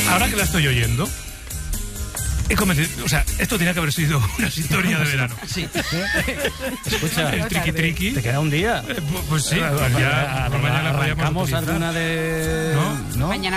ahora que la estoy oyendo, he convencido, o sea, esto tenía que haber sido una sintonía de verano. Sí. Escucha, El triqui-triqui. ¿te queda un día? Pues sí, ya, por mañana arrancamos podríamos alguna de... ¿No? ¿No? Mañana